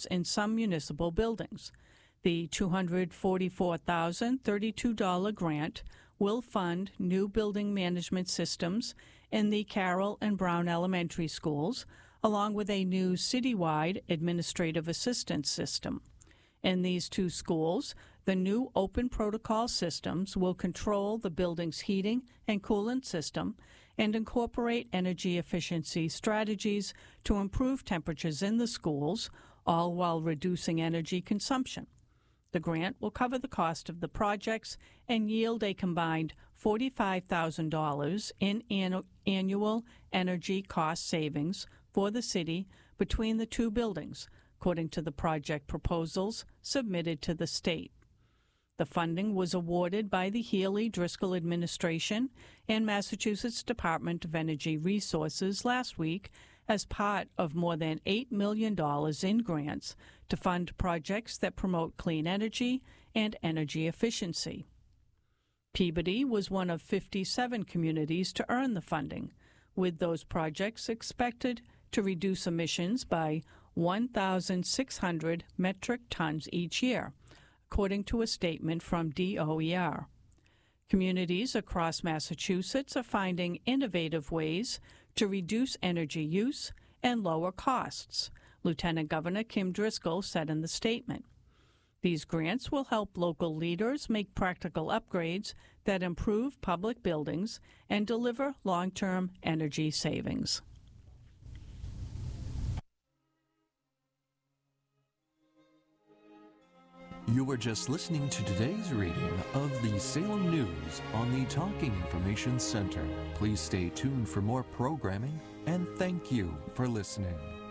systems in some municipal buildings. The $244,032 grant will fund new building management systems in the Carroll and Brown Elementary Schools, along with a new citywide administrative assistance system. In these two schools, the new open protocol systems will control the building's heating and coolant system and incorporate energy efficiency strategies to improve temperatures in the schools, all while reducing energy consumption. The grant will cover the cost of the projects and yield a combined $45,000 in annual energy cost savings for the city between the two buildings, according to the project proposals submitted to the state. The funding was awarded by the Healey-Driscoll administration and Massachusetts Department of Energy Resources last week as part of more than $8 million in grants to fund projects that promote clean energy and energy efficiency. Peabody was one of 57 communities to earn the funding, with those projects expected to reduce emissions by 1,600 metric tons each year, according to a statement from DOER. Communities across Massachusetts are finding innovative ways to reduce energy use and lower costs, Lieutenant Governor Kim Driscoll said in the statement. These grants will help local leaders make practical upgrades that improve public buildings and deliver long-term energy savings. You were just listening to today's reading of the Salem News on the Talking Information Center. Please stay tuned for more programming, and thank you for listening.